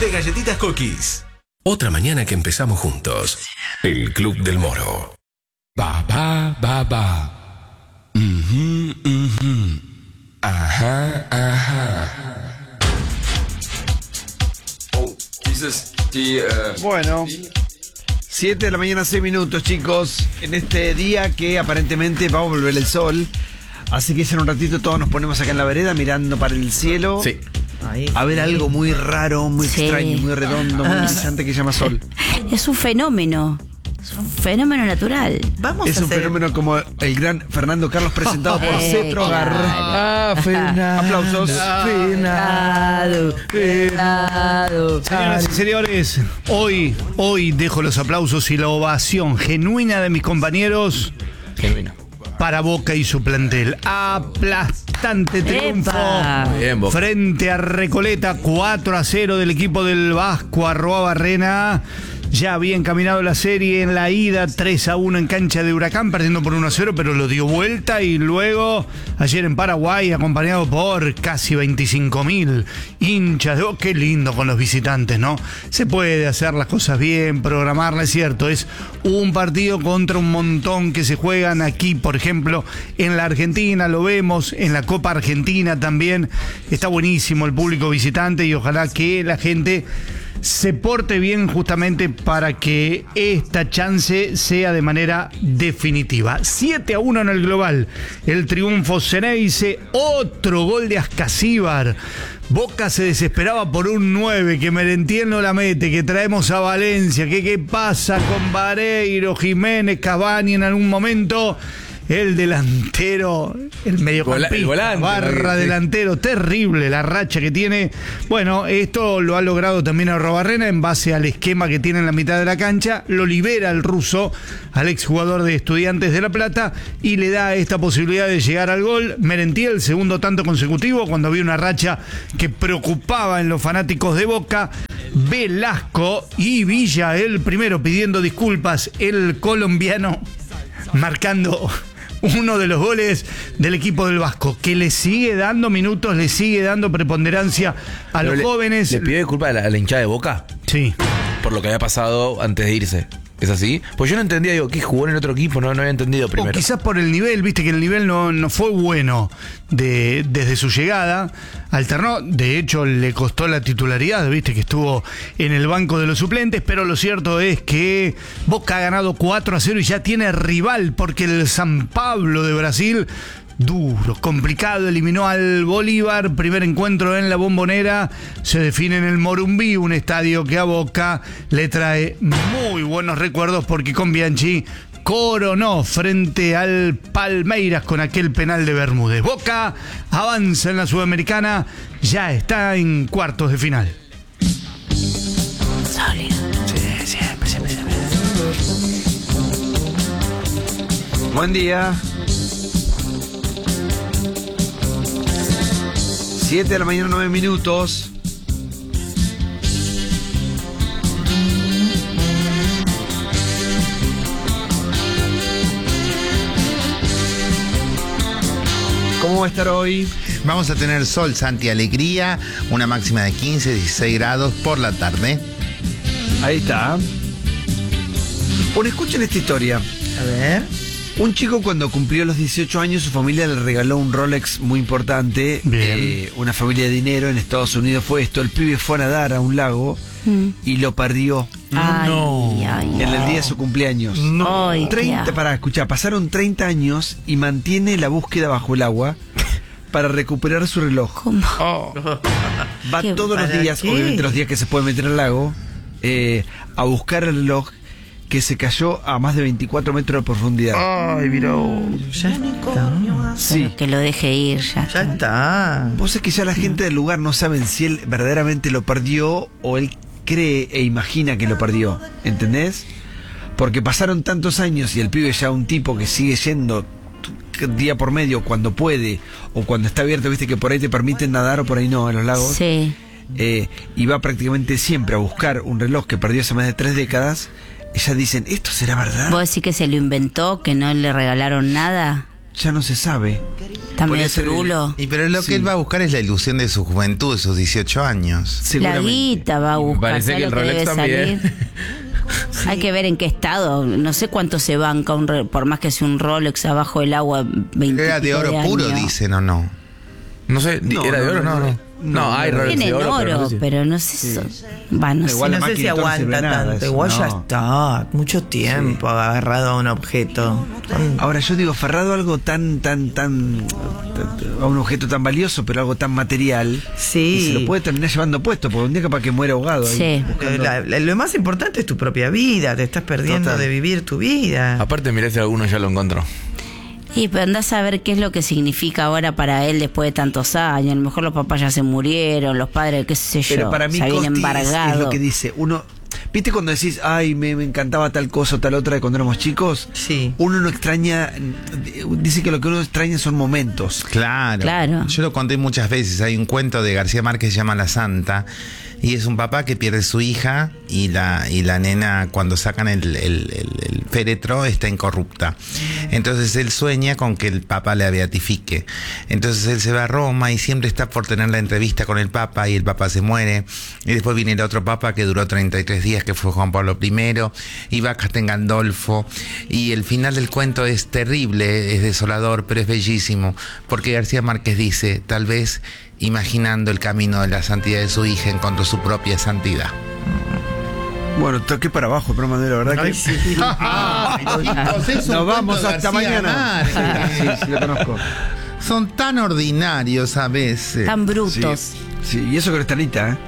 de galletitas Cookies. Otra mañana que empezamos juntos. El Club del Moro. Ba, ba, ba, ba. Ajá, ajá. Oh, Bueno, 7 de la mañana, 6 minutos, chicos. En este día que aparentemente va a volver el sol. Así que en un ratito todos nos ponemos acá en la vereda mirando para el cielo. Sí. A ver algo muy raro, muy extraño, muy redondo, muy interesante que se llama sol. Es un fenómeno. Es un fenómeno natural. Es un fenómeno como el gran Fernando Carlos presentado por Cetro Gar. Aplausos. Señoras y señores, hoy dejo los aplausos y la ovación genuina de mis compañeros para Boca y su plantel. Aplastante triunfo Bien, Boca. frente a Recoleta, 4-0 del equipo del Vasco Arroabarrena. Ya había encaminado la serie en la ida, 3-1 en cancha de Huracán, perdiendo por 1-0, pero lo dio vuelta y luego ayer en Paraguay, acompañado por casi 25.000 hinchas. Oh, qué lindo con los visitantes, ¿no? Se puede hacer las cosas bien, programarlas, es cierto. Es un partido contra un montón que se juegan aquí, por ejemplo, en la Argentina, lo vemos, en la Copa Argentina también. Está buenísimo el público visitante y ojalá que la gente se porte bien justamente para que esta chance sea de manera definitiva. 7-1 en el global. El triunfo Ceneice, otro gol de Ascasíbar. Boca se desesperaba por un 9, que Merentiel no la mete, que traemos a Valencia, que qué pasa con Vareiro, Jiménez, Cavani en algún momento. El delantero, el mediocampista, barra delantero, terrible la racha que tiene. Bueno, esto lo ha logrado también Arroabarrena en base al esquema que tiene en la mitad de la cancha. Lo libera el ruso al exjugador de Estudiantes de La Plata y le da esta posibilidad de llegar al gol. Merentiel, segundo tanto consecutivo, cuando había una racha que preocupaba en los fanáticos de Boca. Velasco y Villa, el primero pidiendo disculpas, el colombiano marcando uno de los goles del equipo del Vasco, que le sigue dando minutos, le sigue dando preponderancia a los jóvenes. ¿Le pidió disculpas a la hinchada de Boca? Sí. Por lo que había pasado antes de irse. ¿Es así? Pues yo no entendía, digo, ¿qué jugó en el otro equipo? No había entendido primero. O quizás por el nivel, viste que el nivel no fue bueno desde su llegada. Alternó, de hecho le costó la titularidad, viste que estuvo en el banco de los suplentes, pero lo cierto es que Boca ha ganado 4-0 y ya tiene rival, porque el San Pablo de Brasil, duro, complicado, eliminó al Bolívar. Primer encuentro en la Bombonera, se define en el Morumbí, un estadio que a Boca le trae muy buenos recuerdos, porque con Bianchi coronó frente al Palmeiras con aquel penal de Bermúdez. Boca avanza en la Sudamericana, ya está en cuartos de final. Sólido. Siempre. Buen día. 7 de la mañana, 9 minutos. ¿Cómo va a estar hoy? Vamos a tener sol, Santi, alegría, una máxima de 15, 16 grados por la tarde. Ahí está. Bueno, escuchen esta historia. A ver. Un chico, cuando cumplió los 18 años, su familia le regaló un Rolex muy importante. Una familia de dinero en Estados Unidos fue esto. El pibe fue a nadar a un lago y lo perdió. En el día de su cumpleaños. No. Ay, 30, para escuchar, pasaron 30 años y mantiene la búsqueda bajo el agua para recuperar su reloj. ¿Cómo? Va ¿Qué? todos los ¿Para días, qué? obviamente los días que se puede meter al lago, a buscar el reloj que se cayó a más de 24 metros de profundidad. Ay, mira. Ya está. Sí. Que lo deje ir ya. Ya está. Vos es que ya la gente del lugar no saben si él verdaderamente lo perdió o él cree e imagina que lo perdió. ¿Entendés? Porque pasaron tantos años y el pibe ya un tipo que sigue yendo día por medio cuando puede o cuando está abierto, viste que por ahí te permiten nadar o por ahí no en los lagos. Sí. Y va prácticamente siempre a buscar un reloj que perdió hace más de 3 décadas. Ellas dicen, ¿esto será verdad? ¿Vos decís que se lo inventó, que no le regalaron nada? ya no se sabe. Está medio Podría ser el- trulo. Y pero lo Sí. que él va a buscar es la ilusión de su juventud, de sus 18 años. La Seguramente. guita va a buscar. Parece ¿sabes que el lo Rolex debe también. salir? Hay que ver en qué estado. No sé cuánto se banca, por más que sea un Rolex abajo del agua. 20 Era de oro puro, años. dicen o no. No sé, No, ¿era de no, oro? no, No, no. no. No, hay Rolex Tienen de oro, oro, pero no sé si- pero no sé. Va, no Igual sé. la No sé si máquina no sirve aguanta nada, tanto. eso, Igual ya no. está. Mucho tiempo agarrado a un objeto. Ahora yo digo, aferrado a algo tan, a un objeto tan valioso, pero algo tan material, Sí. y se lo puede terminar llevando puesto, porque un día capaz que muere ahogado ahí, Sí. buscando- Lo más importante es tu propia vida. Te estás perdiendo Total. de vivir tu vida. Aparte, mirá si alguno ya lo encontró. Y pero andás a ver qué es lo que significa ahora para él después de tantos años. A lo mejor los papás ya se murieron, los padres, qué sé yo. Pero para mí se habían Costi embargado. es lo que dice. Uno, ¿viste cuando decís, ay, me encantaba tal cosa o tal otra de cuando éramos chicos? Sí. Uno no extraña, dice que lo que uno extraña son momentos. Claro. Claro. Yo lo conté muchas veces. Hay un cuento de García Márquez que se llama La Santa. Y es un papá que pierde su hija y la nena, cuando sacan el féretro, está incorrupta. Entonces él sueña con que el papa le beatifique. Entonces él se va a Roma y siempre está por tener la entrevista con el papa, y el papa se muere. Y después viene el otro papa que duró 33 días, que fue Juan Pablo I. Y va a Castel Gandolfo. Y el final del cuento es terrible, es desolador, pero es bellísimo. Porque García Márquez dice, tal vez imaginando el camino de la santidad de su hija, encontró su propia santidad. Bueno, toqué para abajo, pero Manuel, la verdad Ay, que... sí. Nos vamos hasta mañana. Sí, lo conozco. Son tan ordinarios a veces. Tan brutos. Sí, y eso que no está Anita, ¿eh?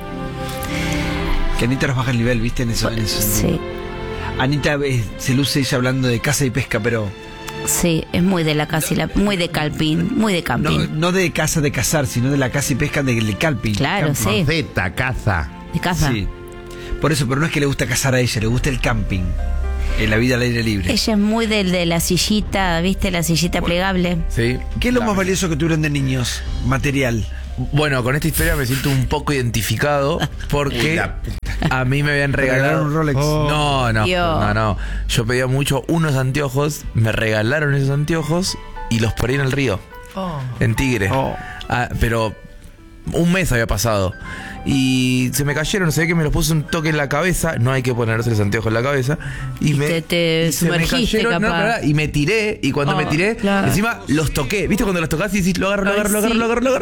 Que Anita nos baja el nivel, ¿viste? En eso. Sí, Anita se luce ella hablando de caza y pesca, pero sí, es muy de la casa y muy de calpín, muy de no, camping. no de casa de cazar, sino de la caza y pesca del camping. Claro, sí, Morceta, caza. de casa. Sí. Por eso, pero no es que le gusta cazar a ella, le gusta el camping. En la vida al aire libre. Ella es muy del de la sillita, ¿viste? La sillita plegable. Sí. ¿Qué es lo más valioso que tuvieron de niños? Material. Bueno, con esta historia me siento un poco identificado porque a mí me habían regalado regalaron un Rolex. No. Dios. Yo pedía mucho unos anteojos, me regalaron esos anteojos y los perdí en el río, Oh. en Tigre. Oh. Pero un mes había pasado y se me cayeron, se ve que me los puse un toque en la cabeza, no hay que ponerse los anteojos en la cabeza y te se me sumergiste, cayeron, capaz. pará, y me tiré, y cuando me tiré, claro. encima los toqué, ¿viste? Cuando los tocás y decís, lo agarro, Ay,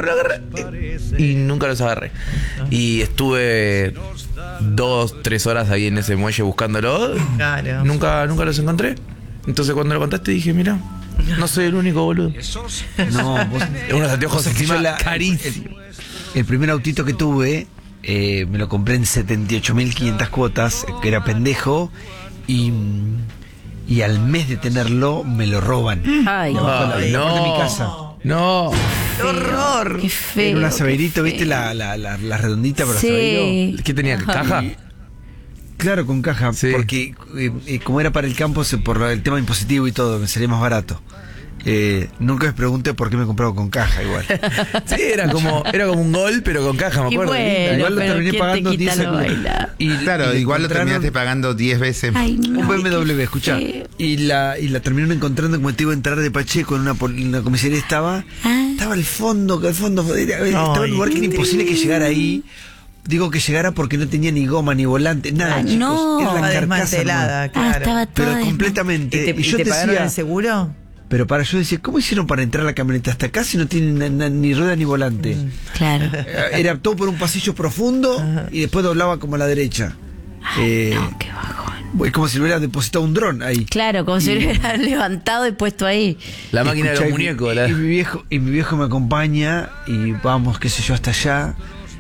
sí. y nunca los agarré. Y estuve 2-3 horas ahí en ese muelle buscándolo. Claro. Nunca los encontré. Entonces cuando lo contaste dije, mira, no soy el único, boludo. No, vos, Unos anteojos vos sabés que encima yo carísimos. el primer autito que tuve, me lo compré en 78.500 cuotas, que era pendejo, y al mes de tenerlo me lo roban. Ay, Abajo de Ay, la puerta de mi no. casa. No. ¡Qué horror! qué feo. Era una qué saberito, ¿viste? feo. La redondita para saberito. Sí. ¿Qué tenía? ¿Caja? Claro, con caja, Sí. porque como era para el campo, por el tema impositivo y todo, me salía más barato. Nunca me pregunté por qué me compraba con caja igual. Sí, era como un gol, pero con caja, me Y acuerdo. bueno, Igual lo pero terminé ¿quién pagando te quita 10 lo baila? y Claro, y igual lo encontraron terminaste pagando 10 veces. Ay, no, un BMW, qué escuchá. feo. Y la terminaron encontrando, como te iba a entrar de Pacheco en una comisaría estaba al fondo, estaba en un lugar que era imposible que llegara ahí. Digo que llegara porque no tenía ni goma ni volante, nada, Ah, chicos. no. Era la Estaba carcasa desmantelada, nomás. claro. Estaba Pero toda completamente. ¿Y yo te pagaron decía, el seguro? pero yo decía, ¿cómo hicieron para entrar a la camioneta hasta acá si no tienen ni rueda ni volante? Claro. Era todo por un pasillo profundo y después doblaba como a la derecha. No, qué bajón. Es como si le hubiera depositado un dron ahí. Claro, como si lo hubieran levantado y puesto ahí. La máquina de los Escuchá, muñecos. y mi viejo me acompaña y vamos, qué sé yo, hasta allá.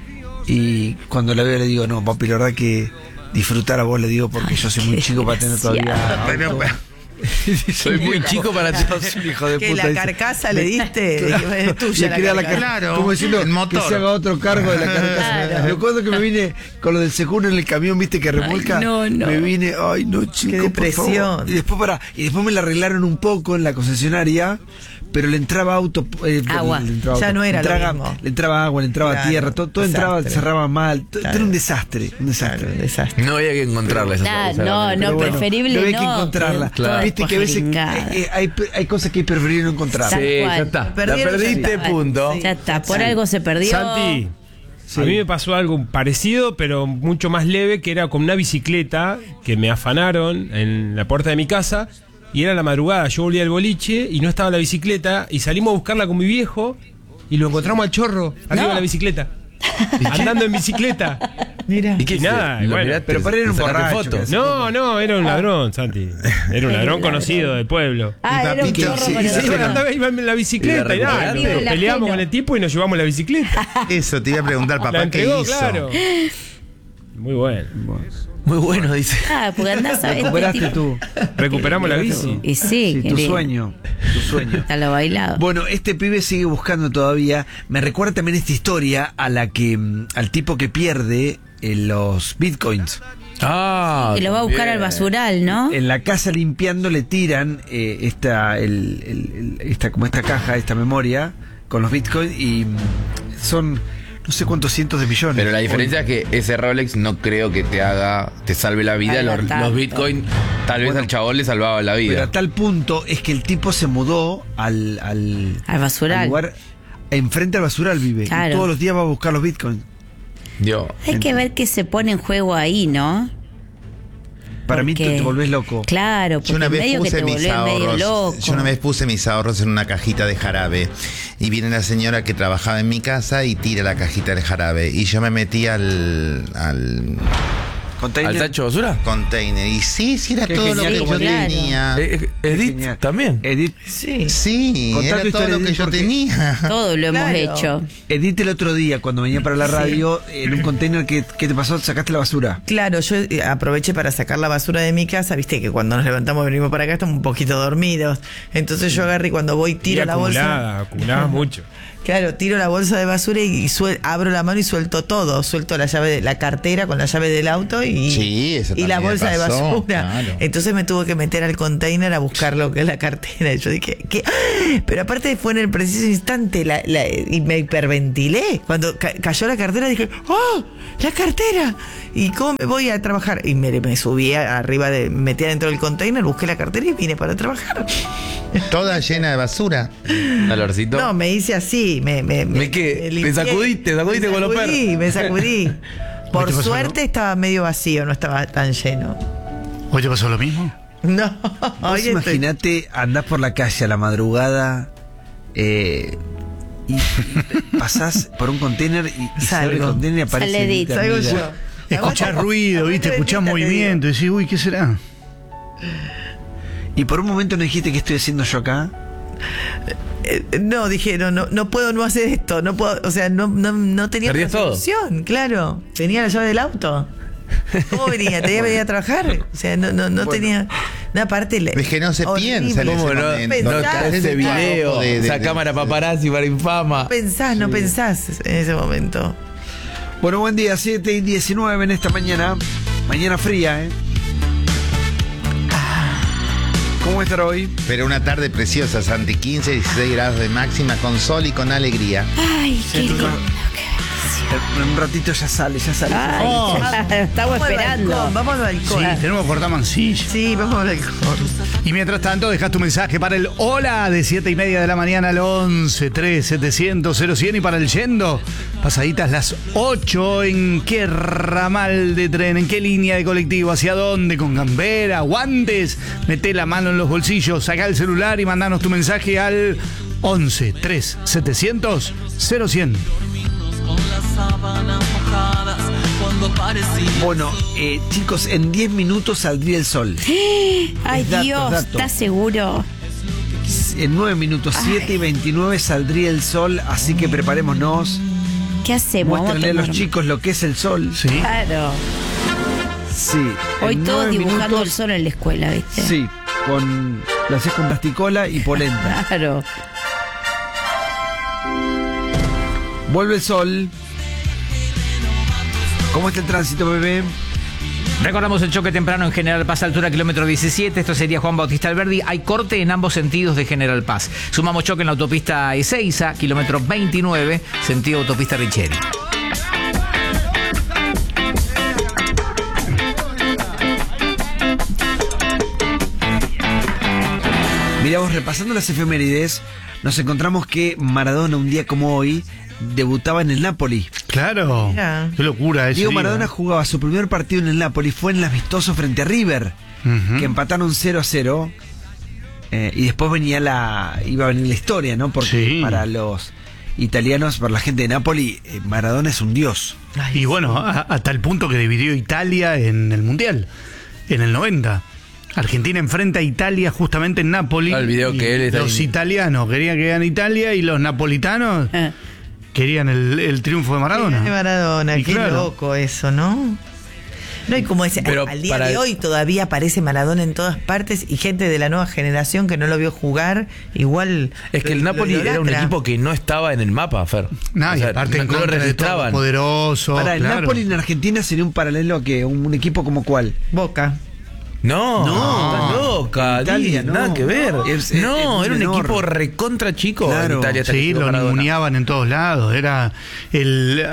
Y cuando la veo le digo, no, papi, la verdad que disfrutar a vos, le digo, porque yo soy muy qué chico para tener todavía. Pero, Soy muy chico para todo. Sos un hijo de Que puta. la dice. carcasa le diste, es tuya Le quería la carcasa. Claro, como diciendo el motor. que se haga otro cargo de la carcasa. Claro. Recuerdo que me vine con lo del seguro en el camión, viste, que remolca. no. Me vine, ay no, chico, Qué por favor. depresión. Y después me la arreglaron un poco en la concesionaria, pero le entraba Agua. Ya no era lo mismo. Le entraba agua, le entraba Claro, tierra, todo entraba, desastre. cerraba mal. Claro. Era un desastre. Claro, un desastre. No había que encontrarla esa Ah, esa- no, Pero bueno, preferible no hay no. que encontrarla. Toda Viste que a veces despojeringada. hay cosas que es preferible no encontrarla. Tal Sí, cual. ya está. La Perdieron, ya perdiste, está. punto. Ya está, por algo se perdió. Santi, Sí. a mí me pasó algo parecido, pero mucho más leve, que era con una bicicleta que me afanaron en la puerta de mi casa. Y era la madrugada, yo volví al boliche y no estaba la bicicleta. Y salimos a buscarla con mi viejo y lo encontramos al chorro arriba de la bicicleta. Andando en bicicleta. Mira. ¿Y nada, y bueno, pero para ir un sacaste borracho, fotos. que No, era un ladrón, Santi. Era un ladrón conocido del pueblo. Ah, era un papito, chorro sí, con el sí, Sí, chorro. andaba iba en la bicicleta y nada, recuperaste? nos peleamos con el tipo y nos llevamos la bicicleta. Eso, te iba a preguntar, La papá, ¿qué entregó, hizo? claro. Muy bueno. Muy bueno, dice. Ah, porque andás a ver. recuperaste tú. Recuperamos la bici. Y sí, Sí, tu querido. sueño. Está lo bailado. Bueno, este pibe sigue buscando todavía. Me recuerda también esta historia a la que al tipo que pierde los bitcoins. Ah, Que lo va a buscar también. al basural, ¿no? En la casa limpiando le tiran esta caja, esta memoria con los bitcoins y son no sé cuántos cientos de millones. Pero la diferencia es que ese Rolex no creo que te salve la vida. Haga Los tanto. Bitcoin, tal vez al chabón le salvaba la Pero vida. a tal punto es que el tipo se mudó al Basural. al lugar enfrente al basural vive. Claro. Y todos los días va a buscar los bitcoins. Dios. Hay que ver qué se pone en juego ahí, ¿no? Para mí Porque- te volvés loco. Claro, porque Yo una vez medio que te puse mis volvés medio ahorros. loco. Yo una vez puse mis ahorros en una cajita de jarabe. Y viene la señora que trabajaba en mi casa y tira la cajita de jarabe. Y yo me metí al Container. ¿Al tacho de basura? container. Y sí, era Qué todo lo genial, que yo como claro. tenía. Edith Genial. también. Edith, Sí. Sí, Contá tu era todo historia, lo que Edith, yo porque- tenía. Todo lo hemos Claro. hecho. Edith el otro día cuando venía para la radio en un container ¿qué te pasó? Sacaste la basura. Claro, yo aproveché para sacar la basura de mi casa, viste que cuando nos levantamos venimos para acá estamos un poquito dormidos. Entonces yo agarré y cuando voy tiro Y la bolsa. acumulaba mucho. Claro, tiro la bolsa de basura y abro la mano y suelto todo. Suelto la llave de la cartera con la llave del auto y, Sí, eso y la también bolsa de pasó, basura. claro. Entonces me tuve que meter al container a buscar lo que es la cartera. Y yo dije, ¿qué? Pero aparte fue en el preciso instante y me hiperventilé. Cuando cayó la cartera dije, ¡oh! ¡La cartera! ¿Y cómo me voy a trabajar? Y me subí arriba, me metí adentro del container, busqué la cartera y vine para trabajar. Toda llena de basura. Un olorcito. No, me hice así, me ¿Qué? limpié. ¿Te sacudiste con los perros? Me sacudí. Por te pasó, suerte estaba medio vacío, no estaba tan lleno. ¿Hoy te pasó lo mismo? No, Vos hoy estoy- imaginate, andás por la calle a la madrugada y pasás por un container y se abre el Salgo. container y aparece Sale Edith Edith. salgo Amiga. yo. Escuchás ruido, ¿viste? Escuchás Te digo. movimiento y decís, uy, ¿qué será? Y por un momento no dijiste qué estoy haciendo yo acá. No, dije, no puedo no hacer esto, no puedo, o sea, no tenía otra Perdías todo. solución, claro. Tenía la llave del auto. ¿Cómo venía? ¿Tenía que venir a trabajar? O sea, no tenía. No, aparte. Es que no se piensa en ese ¿Cómo no? momento. No Pensás, traes ese video, de- esa cámara paparazzi para infama. No pensás en ese momento. Bueno, buen día, 7:19 en esta mañana. Mañana fría, ¿eh? ¿Cómo va a estar hoy? Pero una tarde preciosa, Santi. 15, 16 grados de máxima, con sol y con alegría. Ay, qué lindo. En un ratito ya sale. Ay, Oh. estamos Vamos al esperando. balcón, vamos al Sí, balcón. tenemos que cortar mancilla. Sí, vamos al balcón. Y mientras tanto, dejas tu mensaje para el hola de 7:30 de la mañana al 11-3700-0100 y para el yendo, pasaditas las 8, ¿en qué ramal de tren, en qué línea de colectivo, hacia dónde, con gambera, guantes, meté la mano en los bolsillos, sacá el celular y mandanos tu mensaje al 11-3700-0100. Bueno, chicos, en 10 minutos saldría el sol. Ay, Datos, Dios, datos. ¿estás seguro? En 9 minutos, 7:29 saldría el sol, así que preparémonos. ¿Qué hacemos? Muéstrenle a los tomar- chicos lo que es el sol. Sí. Claro. Sí. Hoy en todos 9 dibujando minutos, el sol en la escuela, ¿viste? Sí, lo haces con plasticola y polenta. Claro. Vuelve el sol. ¿Cómo está el tránsito, bebé? Recordamos el choque temprano en General Paz, altura kilómetro 17. Esto sería Juan Bautista Alberdi. Hay corte en ambos sentidos de General Paz. Sumamos choque en la autopista Ezeiza, kilómetro 29, sentido autopista Richeri. Mirá vos, repasando las efemérides, nos encontramos que Maradona, un día como hoy, debutaba en el Napoli. Claro. Mira. Qué locura eso. Diego Maradona jugaba su primer partido en el Napoli, fue en el amistoso frente a River, que empataron 0-0. Y después iba a venir la historia, ¿no? Porque para los italianos, para la gente de Napoli, Maradona es un dios. Y bueno, hasta el punto que dividió Italia en el Mundial, en el 90. Argentina enfrenta a Italia justamente en Nápoli. El video que él está los italianos querían que gane Italia y los napolitanos querían el triunfo de Maradona. De Maradona, Y qué claro. loco eso, ¿no? No, y como dice, Pero al día de hoy todavía aparece Maradona en todas partes y gente de la nueva generación que no lo vio jugar, igual. Es que el Napoli era un equipo que no estaba en el mapa, Fer. Nah, O y sea, aparte en no lo contra de todos los registraban. poderosos. Para el claro. Napoli en Argentina sería un paralelo a que un equipo como cuál. Boca. No, estás loca, Italia, nada no. que ver. Es Era un menor. equipo recontra chico. Claro. En Italia hasta que Sí, llegó lo Maradona. ninguneaban en todos lados. Era el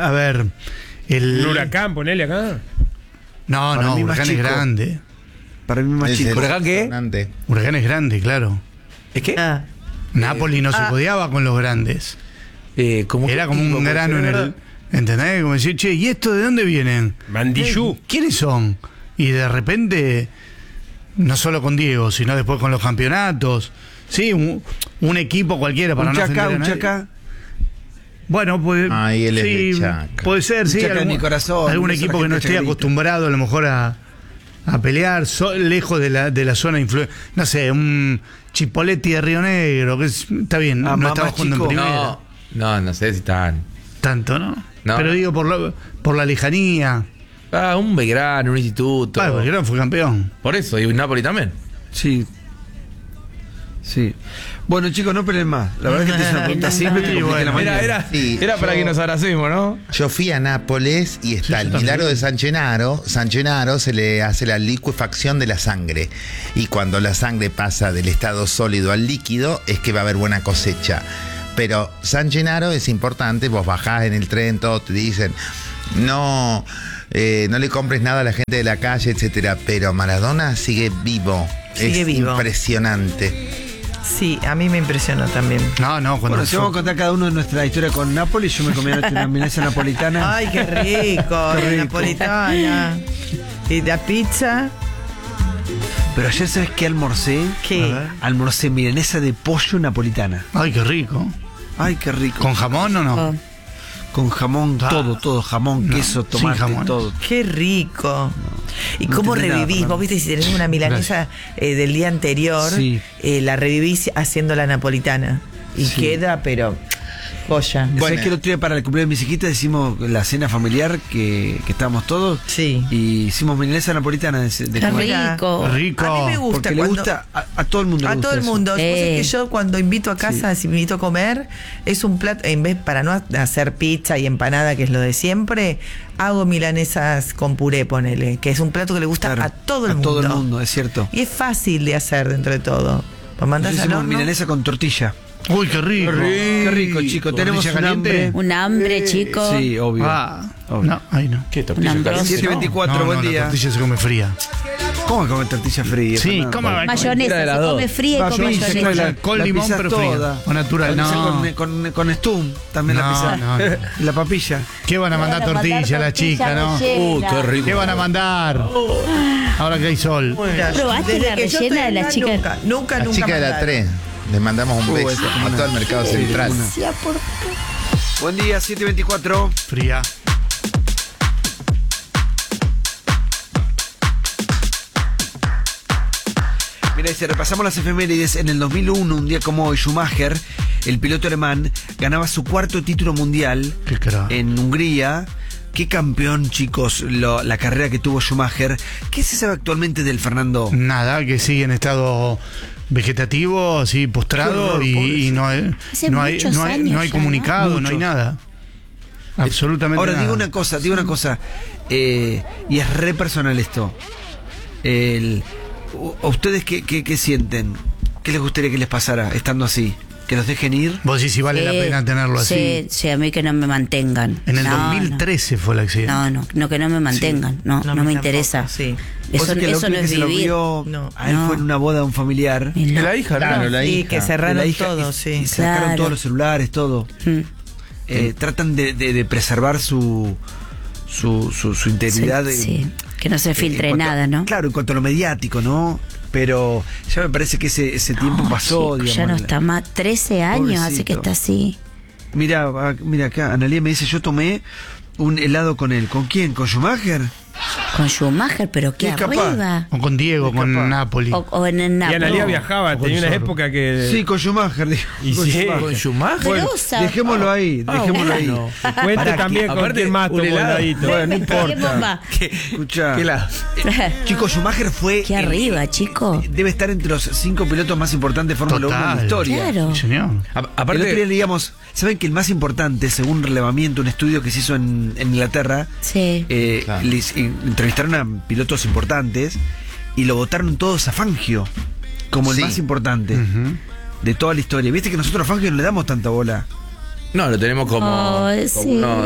El huracán, ponele acá. No, Para mí más Huracán es chico. grande. Para mí más Es chico. el ¿Huracán qué? Fernández. Huracán es grande, claro. ¿Es qué? Ah. Napoli no se codeaba con los grandes. ¿Cómo Era qué como equipo? un grano en el... ¿Entendés? Como decir, che, ¿y esto de dónde vienen? Mandillú. ¿Quiénes son? Y de repente, no solo con Diego, sino después con los campeonatos. Sí, un equipo cualquiera para Un no Chacá, ofender a un nadie. Chacá. Bueno, pues Ay, él es de sí, Chaca. puede ser, sí. Chaca en mi corazón, algún esa equipo que no gente esté chacarita. acostumbrado a lo mejor a pelear lejos de la zona de influencia. No sé, un Chipoletti de Río Negro, que está bien, Ah, no más estaba jugando en chico. primera. No sé si están. Tanto, ¿no? No. Pero digo, por la lejanía. Un Belgrano, un instituto. Bueno, Belgrano fue campeón. Por eso, y un Napoli también. Sí. Sí. Bueno, chicos, no peleen más. La verdad es que te hice una pregunta simple, te Sí, compliqué bueno, la mañana. Sí, Era para yo- que nos abracemos, ¿no? Yo fui a Nápoles y está el milagro de San Gennaro. San Gennaro se le hace la licuefacción de la sangre. Y cuando la sangre pasa del estado sólido al líquido, es que va a haber buena cosecha. Pero San Gennaro es importante, vos bajás en el tren, todos te dicen, no le compres nada a la gente de la calle, etcétera. Pero Maradona sigue vivo. Sigue es vivo. impresionante. Sí, a mí me impresionó también. No, cuando Bueno, si vamos a contar cada uno de nuestra historia con Napoli, yo me comí anoche una milanesa napolitana. Ay, qué rico, Qué la rico. napolitana. Y la pizza. Pero ayer, ¿sabes qué almorcé? ¿Qué? A ver. Almorcé milanesa de pollo napolitana. Ay, qué rico. Ay, qué rico. ¿Con jamón o no? Oh. Con jamón, todo, jamón, No, queso, sin tomate, jamón. todo. Qué rico. ¿Y No cómo entendí nada, revivís? Fernando. Vos viste, si tenés una milanesa del día anterior, Sí. la revivís haciendo la napolitana. Y Sí. queda, pero joya. Bueno. ¿Sabés que el otro día para el cumpleaños de mis hijitas hicimos la cena familiar que estábamos todos? Sí. Y hicimos milanesa napolitana de Qué comer. rico. Rico. A mí me gusta Porque le cuando... gusta a todo el mundo. le A gusta todo el eso. mundo. Vos sabés que Sí. yo cuando invito a casa, si me invito a comer, es un plato, en vez para no hacer pizza y empanada, que es lo de siempre, hago milanesas con puré, ponele, que es un plato que le gusta Claro, a todo el a mundo. todo el mundo, es cierto. Y es fácil de hacer dentro de todo. Lo mandás Nosotros al hicimos horno. milanesa con tortilla. Uy, qué rico. Qué rico, chicos. Tenemos un hambre. Un hambre, chico. Sí, obvio. No, ahí no. ¿Qué tortilla? Un ambroso. 7:24, buen La día. tortilla se come fría. ¿Cómo que comer tortilla fría? Sí, Fernando? ¿cómo va? Mayonesa, de las se dos. come fría y con Mayonesa, mayonesa. Con limón, pisás pero fría. O natural. La pisás No. con Stum, también la No, pisás. no, no. La papilla. ¿Qué van a mandar Van a mandar tortilla la chica, no? rellena. Qué rico. ¿Qué van a mandar? Ahora que hay sol. Mira, ¿Probaste desde la que yo rellena de la estoy chica? acá, Nunca, La nunca. chica de la mandaron. 3. Les mandamos un beso esta es a una- todo el mercado central. Buen día, 7:24. Fría. Mira, si repasamos las efemérides, en el 2001, un día como hoy, Schumacher, el piloto alemán, ganaba su cuarto título mundial Qué crack. en Hungría. Qué campeón, chicos, la carrera que tuvo Schumacher. ¿Qué se sabe actualmente del Fernando? Nada, que sigue en estado vegetativo, así postrado Qué horror, y no hay, Hace no hay, muchos no hay, años no hay ya, comunicado, no hay Muchos. nada. Absolutamente Ahora, nada. digo una cosa, y es re personal esto. ¿A ustedes qué sienten? ¿Qué les gustaría que les pasara estando así? ¿Que los dejen ir? Vos decís si vale la pena tenerlo así. Sí, a mí que no me mantengan. En el No, 2013 fue el accidente. No, que no me mantengan. No No, me tampoco, interesa. sí. Vos Eso que el no otro es que se lo vivir. vio, No. a él fue en una boda de un familiar. Y no. La hija, Claro, ¿no? la Sí, hija. que De cerraron la hija, todo, y sí. sacaron Claro. todos los celulares, todo. Mm. Tratan de preservar su integridad. Sí, que no se filtre en cuanto- nada, ¿no? Claro, en cuanto a lo mediático, ¿no? Pero ya me parece que ese tiempo pasó, Chico, digamos. ya no está más. 13 años hace que Pobrecito. está así. Mira acá, Analia me dice, yo tomé un helado con él. ¿Con quién? ¿Con Schumacher? Con Schumacher, pero qué Es capaz. arriba. O con Diego, con Capaz. Napoli. O en el Y Napoli. Analia viajaba, con tenía una Zorro. época que. Sí, con Schumacher, dijo. Y Con sí, Schumacher. Con Schumacher. Bueno, Grosa. dejémoslo ahí, dejémoslo ahí. bueno. Cuente Pará, también con aparte, quién más un tomó helado. heladito. Bueno, no ¿Qué importa. bomba? Escucha. ¿Qué la? Chicos, Schumacher fue... Qué arriba, chico. Debe estar entre los 5 pilotos más importantes de Fórmula 1 de la Total. historia. Claro. Sí, señor. El otro día Aparte, leíamos, ¿saben que el más importante, según relevamiento, un estudio que se hizo en Inglaterra, Sí. Claro. les entrevistaron a pilotos importantes y lo votaron todos a Fangio como el Sí. más importante de toda la historia? Viste que nosotros a Fangio no le damos tanta bola. no, lo tenemos como, Ay, como sí. uno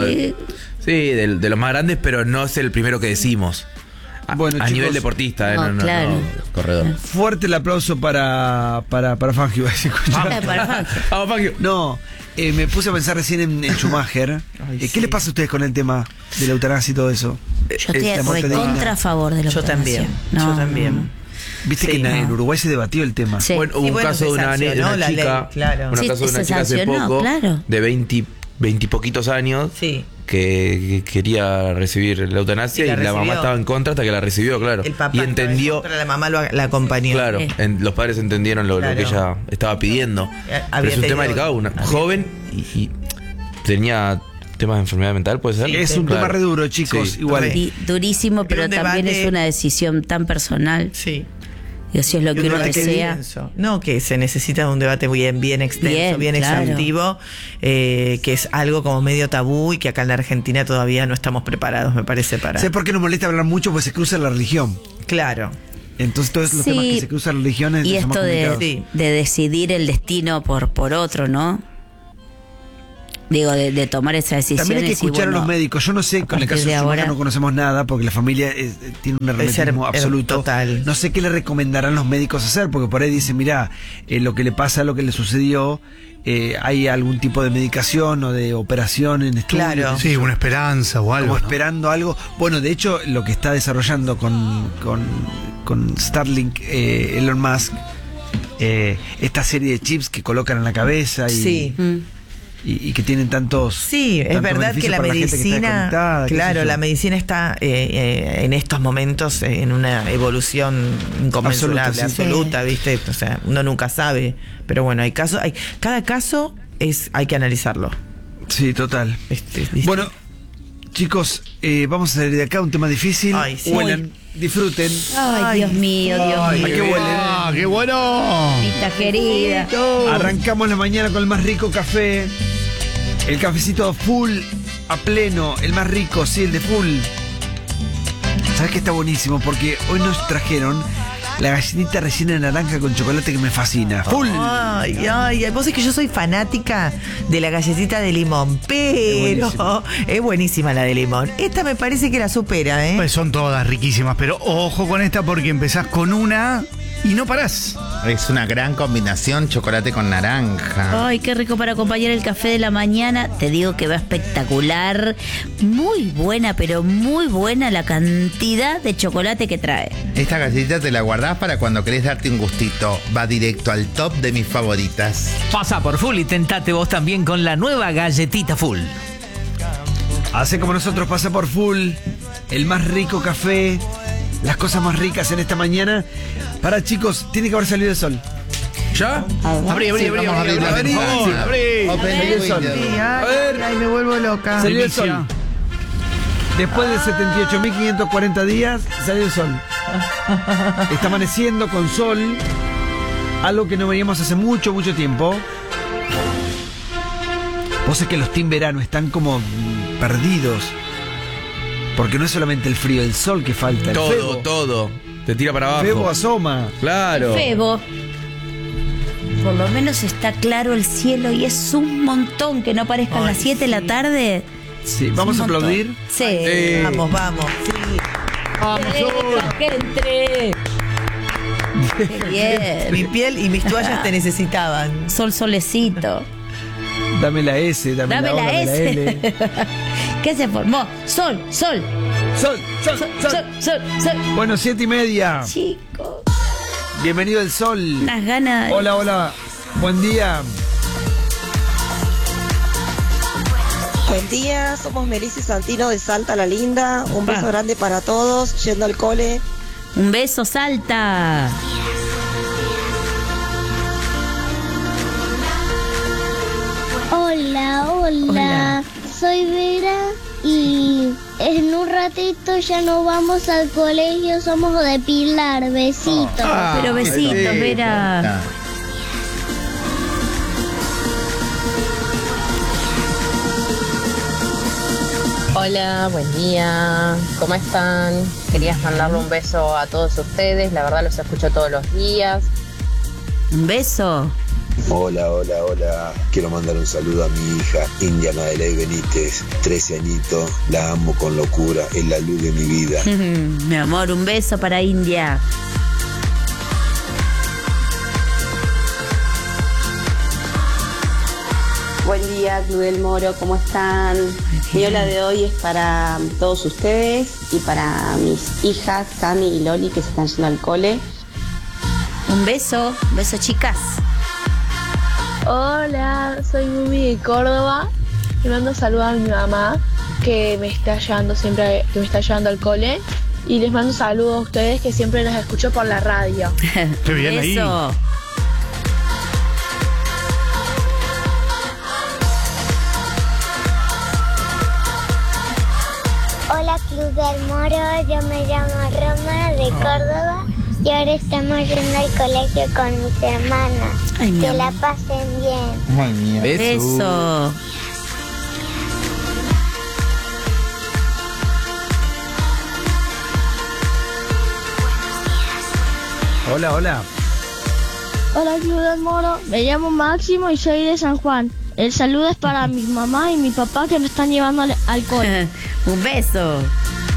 de los más grandes, pero no es el primero que decimos. A, Bueno, a chicos, nivel deportista, no, claro. corredor. Fuerte el aplauso para Fangio. Para Fangio. Vamos, Fangio. No, me puse a pensar recién en Schumacher. ¿Qué les pasa a ustedes con el tema de la eutanasia y todo eso? Yo estoy la muerte digna. recontra a favor de la Yo también. Yo también. Viste Sí, que en no. Uruguay se debatió el tema. Sí. Bueno, hubo Y un bueno, caso de se una, sancionó una la chica, ley, claro. un Sí, caso de una se chica hace sancionó, poco, claro. de 20 y poquitos años, Sí. que quería recibir la eutanasia Y y la la mamá recibió. estaba en contra hasta que la recibió, claro. El papá Y estaba en entendió, contra, la mamá la acompañó. claro, Sí. los padres entendieron lo Claro. que ella estaba pidiendo. Había Pero es un tema tenido- delicado, una había- joven y tenía temas de enfermedad mental, puede ser. Es un tema re duro, chicos. Sí. Igual. Durísimo, pero un también debate- es una decisión tan personal. Sí. Digo, si es lo que Un uno debate que desea. No, que se necesita un debate bien extenso, Bien, bien claro. exhaustivo, que es algo como medio tabú y que acá en la Argentina todavía no estamos preparados, me parece, para... ¿Sabes por qué nos molesta hablar mucho? Pues se cruza la religión. Claro. Entonces todos los Sí. temas que se cruzan religiones Y son esto más complicados. Sí. de decidir el destino por otro, ¿no? Digo, de tomar esa decisión. También hay que escuchar a los médicos. Yo no sé, con el partir caso de de Schumacher ahora- no conocemos nada porque la familia tiene un hermetismo absoluto. total. No sé qué le recomendarán los médicos hacer porque por ahí dicen, mira, lo que le pasa, lo que le sucedió, hay algún tipo de medicación o de operación en estudio. Claro. Sí, una esperanza o algo. Como ¿no? esperando algo. Bueno, de hecho, lo que está desarrollando con Starlink Elon Musk, esta serie de chips que colocan en la cabeza y, Sí. y que tienen tantos. Sí, es tantos verdad que beneficios la para gente que está medicina, desconectada, qué sé claro, yo. la medicina está en estos momentos en una evolución inconmensurable, Absoluta, sí. absoluta, ¿viste? O sea, uno nunca sabe, pero bueno, cada caso hay que analizarlo. Sí, total. ¿viste? Bueno, chicos, vamos a salir de acá, un tema difícil. Ay, sí. Huelan, disfruten. Ay, Dios mío, Dios Ay, mío. qué huelen. ¡Ah, qué bueno! Pita querida. Arrancamos la mañana con el más rico café. El cafecito full a pleno, el más rico, sí, el de full. ¿Sabes qué está buenísimo? Porque hoy nos trajeron la galletita rellena de naranja con chocolate que me fascina. Full. Ay, vos es que yo soy fanática de la galletita de limón, pero es buenísima la de limón. Esta me parece que la supera, ¿eh? Pues son todas riquísimas, pero ojo con esta porque empezás con una y no parás. Es una gran combinación, chocolate con naranja. Ay, qué rico para acompañar el café de la mañana. Te digo que va espectacular. Muy buena, pero muy buena la cantidad de chocolate que trae. Esta galletita te la guardás para cuando querés darte un gustito. Va directo al top de mis favoritas. Pasa por Full y tentate vos también con la nueva galletita Full. Hace como nosotros, pasa por full. El más rico café. Las cosas más ricas en esta mañana. Para chicos, tiene que haber salido el sol. ¿Ya? Abrí, Sí, vamos a abrir la abrí. ventana. abrí. Open the el sol. window. Sí, ay, me vuelvo loca. Salió el Primicia. sol. Después de 78.540 días, salió el sol. Está amaneciendo con sol. Algo que no veíamos hace mucho tiempo. Vos sabés que los team verano están como perdidos. Porque no es solamente el frío, el sol que falta. El Febo. Todo. Te tira para abajo. Febo asoma. Claro. Febo. Por lo menos está claro el cielo y es un montón que no aparezcan las 7 de la tarde. Sí, ¿vamos a aplaudir? Sí. Vamos, vamos. Sí. Que entre. Qué bien. Mi piel y mis toallas te necesitaban. Solecito. Dame la S, dame la O, Dame la dame la S. L. ¿Qué se formó? Sol. Sol. Bueno, 7:30. Chicos. Bienvenido el sol. Unas ganas. Hola. Buen día. Buen día, somos Melissa y Santino de Salta la Linda. Un beso grande para todos, yendo al cole. Un beso, Salta. Hola. Soy Vera y en un ratito ya nos vamos al colegio. Somos de Pilar. Besitos. Pero besitos, Vera. Hola, buen día, ¿cómo están? Quería mandarle un beso a todos ustedes, la verdad los escucho todos los días. Un beso. Hola. Quiero mandar un saludo a mi hija, India Nadeley Benítez, 13 añitos, la amo con locura, es la luz de mi vida. Mi amor, un beso para India. Buen día, Club del Moro, ¿cómo están? Mi hola de hoy es para todos ustedes y para mis hijas, Cami y Loli, que se están yendo al cole. Un beso, chicas. Hola, soy Mumi de Córdoba. Le mando saludos a mi mamá, que me está llevando siempre, que me está llevando al cole. Y les mando saludos a ustedes, que siempre los escucho por la radio. Qué bien ahí. Eso. Hola, Club del Moro. Yo me llamo Roma de Córdoba. Y ahora estamos yendo al colegio con mis hermanas. Que la pasen bien. Ay, mía. Beso. Hola. Hola, Club del Moro. Me llamo Máximo y soy de San Juan. El saludo es para mi mamá y mi papá que nos están llevando al cole. Un beso.